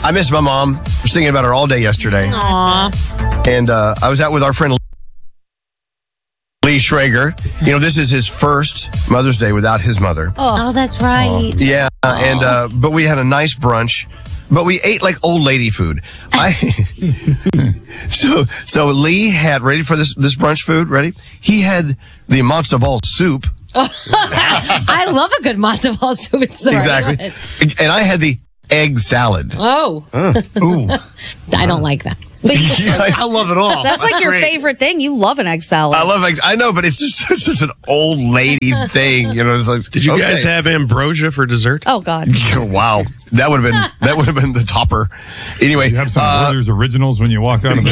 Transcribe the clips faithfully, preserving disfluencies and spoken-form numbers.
I miss my mom. I was thinking about her all day yesterday. Aww. And uh, I was out with our friend Lee Schrager. You know, this is his first Mother's Day without his mother. Oh, oh that's right. Yeah, and uh, but we had a nice brunch. But we ate like old lady food. I so so Lee had ready for this this brunch food. Ready? He had the matzo ball soup. I love a good matzo ball soup. It's so exactly. good. And I had the egg salad. Oh, uh. Ooh, I don't like that. Yeah, I love it all. That's, That's like your great. favorite thing. You love an egg salad. I love eggs. I know, but it's just such, such an old lady thing. You know, it's like. Did you okay. guys have ambrosia for dessert? Oh God! Wow, that would have been that would have been the topper. Anyway, you have some uh, Werther's Originals when you walked out of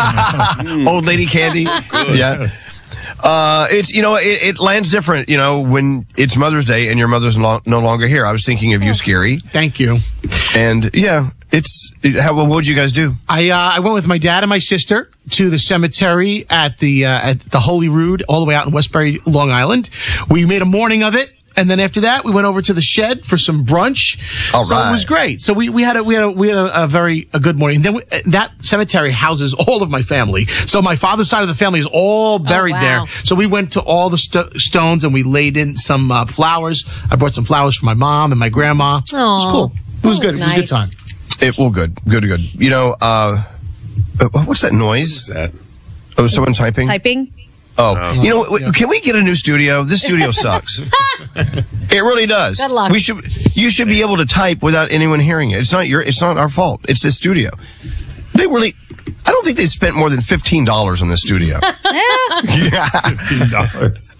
the old lady candy. Good. Yeah. Uh, it's, you know, it, it lands different, you know, when it's Mother's Day and your mother's no, no longer here. I was thinking of you, Scary. Thank you. And yeah, it's, it, how, what would you guys do? I, uh, I went with my dad and my sister to the cemetery at the, uh, at the Holy Rood all the way out in Westbury, Long Island. We made a morning of it. And then after that, we went over to the shed for some brunch. All so right. it was great. So we, we had a we had a we had a, a very a good morning. And then we, that cemetery houses all of my family. So my father's side of the family is all buried oh, wow. there. So we went to all the st- stones and we laid in some uh, flowers. I brought some flowers for my mom and my grandma. Aww. It was cool. It was good. Nice. It was a good time. It, well, good, good, good. You know, uh, uh what's that noise? What's that? Oh, someone typing? Typing. Oh, oh, you know, w- can we get a new studio? This studio sucks. It really does. Good luck. We should. You should be able to type without anyone hearing it. It's not your. It's not our fault. It's the studio. They really. I don't think they spent more than fifteen dollars on this studio. Yeah, fifteen dollars.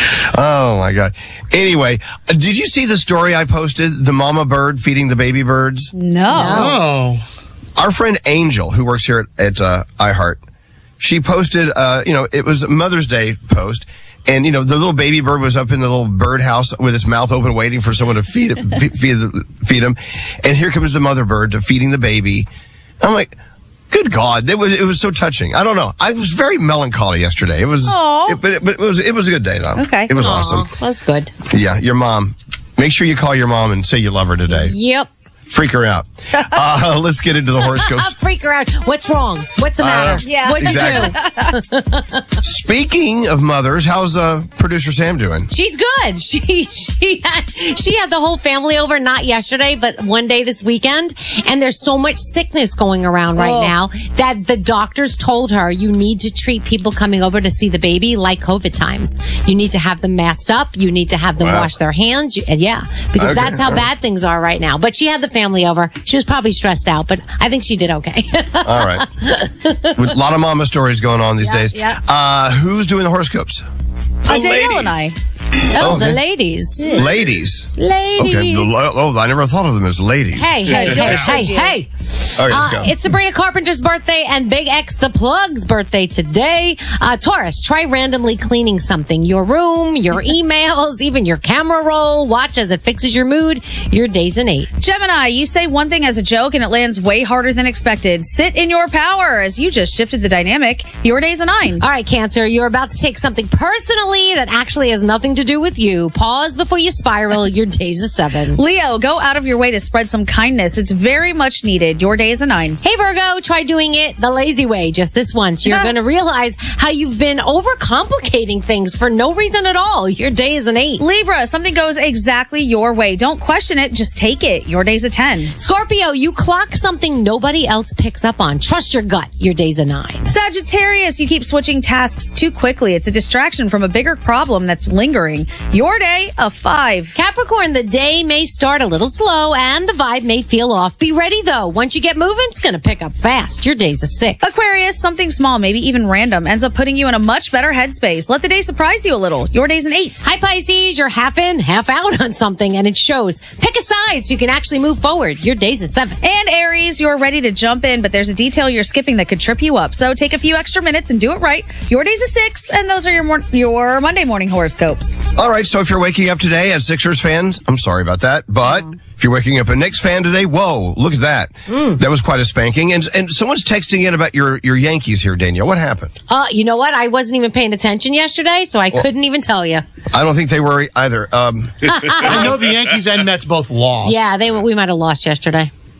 Oh my God. Anyway, uh, did you see the story I posted? The mama bird feeding the baby birds. No. Oh, Our friend Angel, who works here at, at uh, iHeart. She posted, uh, you know, it was a Mother's Day post, and, you know, the little baby bird was up in the little birdhouse with its mouth open waiting for someone to feed it, feed, feed, feed him. And here comes the mother bird to feeding the baby. I'm like, good God, it was, it was so touching. I don't know. I was very melancholy yesterday. It was, it, but, it, but it was, it was a good day though. Okay. It was Aww, awesome. That's good. Yeah, your mom. Make sure you call your mom and say you love her today. Yep. Freak her out. Uh, let's get into the horoscopes. Freak her out. What's wrong? What's the matter? Uh, yeah, What'd exactly. you do? Speaking of mothers, how's uh, producer Sam doing? She's good. She she had she had the whole family over, not yesterday, but one day this weekend. And there's so much sickness going around right Oh. now that the doctors told her you need to treat people coming over to see the baby like COVID times. You need to have them masked up. You need to have them Wow. wash their hands. You, yeah, because Okay. that's how bad things are right now. But she had the family over. She was probably stressed out, but I think she did okay. All right. With a lot of mama stories going on these Yeah, days. yeah. Uh, who's doing the horoscopes? Uh, Danielle and I. Oh, Okay. the ladies. Ladies. Ladies. Okay. The, lo- oh, I never thought of them as ladies. Hey, hey, hey, hey, hey. All right, let's Uh, go. it's Sabrina Carpenter's birthday and Big X the Plug's birthday today. Uh, Taurus, try randomly cleaning something. Your room, your emails, even your camera roll. Watch as it fixes your mood. Your day's an eight. Gemini, you say one thing as a joke and it lands way harder than expected. Sit in your power as you just shifted the dynamic. Your day's a nine. All right, Cancer, you're about to take something personally that actually has nothing to do with you. Pause before you spiral. Your day's a seven. Leo, go out of your way to spread some kindness. It's very much needed. Your day is a nine. Hey, Virgo, try doing it the lazy way just this once. You're Yeah. going to realize how you've been overcomplicating things for no reason at all. Your day is an eight. Libra, something goes exactly your way. Don't question it. Just take it. Your day's a ten. Scorpio, you clock something nobody else picks up on. Trust your gut. Your day's a nine. Sagittarius, you keep switching tasks too quickly. It's a distraction from a bigger problem that's lingering. Your day, a five. Capricorn, the day may start a little slow and the vibe may feel off. Be ready though. Once you get moving, it's going to pick up fast. Your day's a six. Aquarius, something small, maybe even random, ends up putting you in a much better headspace. Let the day surprise you a little. Your day's an eight. Hi, Pisces. You're half in, half out on something and it shows. Pick a side so you can actually move forward. Your day's a seven. And Aries, you're ready to jump in, but there's a detail you're skipping that could trip you up. So take a few extra minutes and do it right. Your day's a six, and those are your mor- your Monday morning horoscopes. All right. So if you're waking up today as Sixers fans, I'm sorry about that. But if you're waking up a Knicks fan today, whoa, look at that. That was quite a spanking. And and someone's texting in about your, your Yankees here, Danielle. What happened? Uh, you know what? I wasn't even paying attention yesterday, so I couldn't even tell you. I don't think they were either. Um, I know the Yankees and Mets both lost. Yeah, they we might have lost yesterday.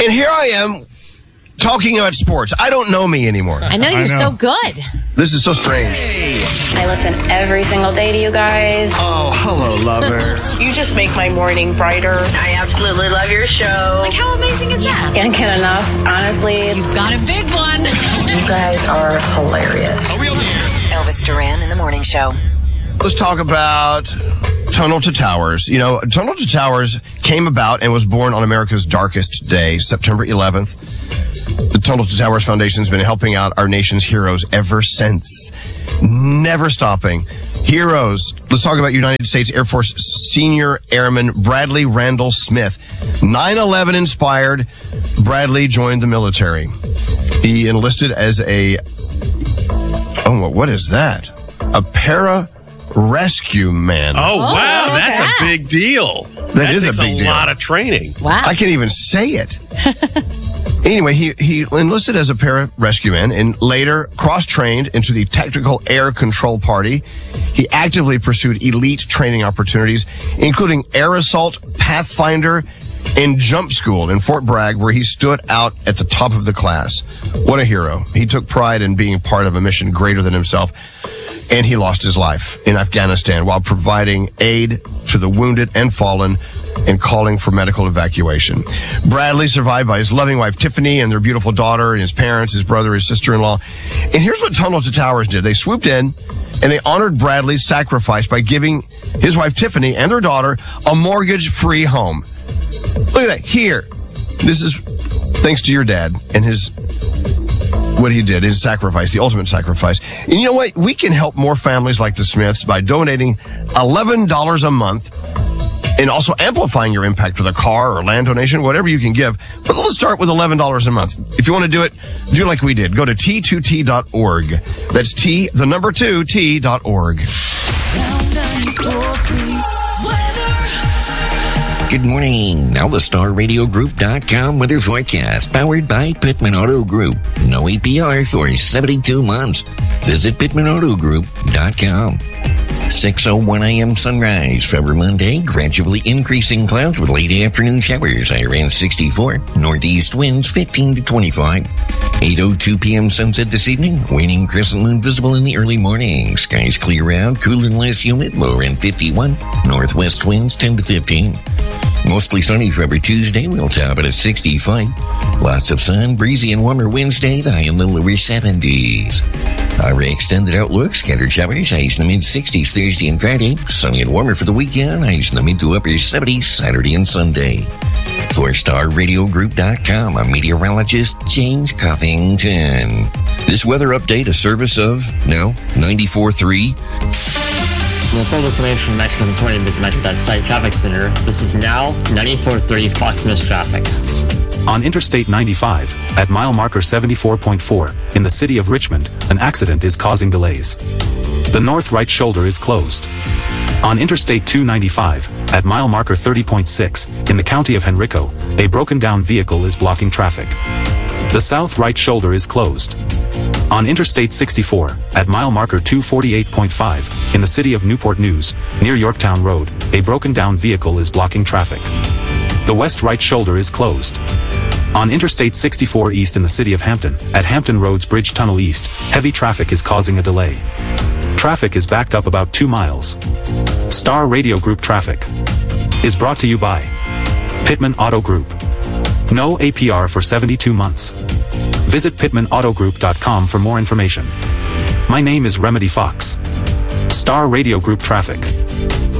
And here I am talking about sports. I don't know me anymore. I know you're know. so good. This is so strange. I listen every single day to you guys. Oh, hello, lover. You just make my morning brighter. I absolutely love your show. Like, how amazing is that? Can't get enough, honestly. You've got a big one. You guys are hilarious. Elvis Duran in the Morning Show. Let's talk about Tunnel to Towers. You know, Tunnel to Towers came about and was born on America's darkest day, September eleventh. The Tunnel to Towers Foundation has been helping out our nation's heroes ever since. Never stopping. Heroes. Let's talk about United States Air Force Senior Airman Bradley Randall Smith. nine eleven inspired, Bradley joined the military. He enlisted as a, oh, what is that? A para rescue man. Oh, wow. okay. That's a big deal. That is a takes big a deal. lot of training. Wow. I can't even say it. Anyway, he, he enlisted as a para-rescue man and later cross-trained into the Tactical Air Control Party. He actively pursued elite training opportunities, including Air Assault, Pathfinder, and Jump School in Fort Bragg, where he stood out at the top of the class. What a hero. He took pride in being part of a mission greater than himself, and he lost his life in Afghanistan while providing aid to the wounded and fallen and calling for medical evacuation. Bradley survived by his loving wife, Tiffany, and their beautiful daughter, and his parents, his brother, his sister-in-law. And here's what Tunnel to Towers did. They swooped in, and they honored Bradley's sacrifice by giving his wife, Tiffany, and their daughter a mortgage-free home. Look at that. Here. This is thanks to your dad and his, what he did, his sacrifice, the ultimate sacrifice. And you know what? We can help more families like the Smiths by donating eleven dollars a month and also amplifying your impact with a car or land donation, whatever you can give. But let's start with eleven dollars a month. If you want to do it, do like we did. Go to T two T dot org. That's T, the number two, T dot org. Good morning. Now the Star Radio Group dot com weather forecast, powered by Pittman Auto Group. No A P R for seventy-two months. Visit Pittman Auto Group dot com. six oh one a.m. sunrise. For Monday, gradually increasing clouds with late afternoon showers. High around sixty-four. Northeast winds fifteen to twenty-five. eight oh two p.m. sunset this evening. Waning crescent moon visible in the early morning. Skies clear out, cooler and less humid. Low around fifty-one. Northwest winds ten to fifteen. Mostly sunny for every Tuesday. We'll top it at sixty-five. Lots of sun, breezy and warmer Wednesday. The high in the lower seventies. Our extended outlook, scattered showers, highs in the mid-sixties Thursday and Friday. Sunny and warmer for the weekend, highs in the mid to upper seventies Saturday and Sunday. For Star Radio Group dot com, I'm meteorologist James Covington. This weather update, a service of, no, ninety-four point three. Well, full information from Metro twenty Metro Site Traffic Center. This is now ninety-four point three Fox News traffic. On Interstate ninety-five, at mile marker seventy-four point four, in the city of Richmond, an accident is causing delays. The north right shoulder is closed. On Interstate two ninety-five, at mile marker thirty point six, in the county of Henrico, a broken down vehicle is blocking traffic. The south right shoulder is closed. On Interstate sixty-four, at mile marker two forty-eight point five, in the city of Newport News, near Yorktown Road, a broken down vehicle is blocking traffic. The west right shoulder is closed. On Interstate sixty-four East in the city of Hampton, at Hampton Roads Bridge Tunnel East, heavy traffic is causing a delay. Traffic is backed up about two miles. Star Radio Group traffic is brought to you by Pittman Auto Group. No A P R for seventy-two months. Visit Pittman Auto Group dot com for more information. My name is Remedy Fox. Star Radio Group traffic.